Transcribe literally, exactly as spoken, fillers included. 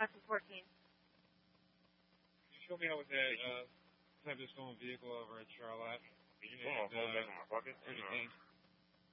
Hudson fourteen. Can you show me how with that uh, type of stolen vehicle over at Charlotte? You want to hold that in my pocket? Everything.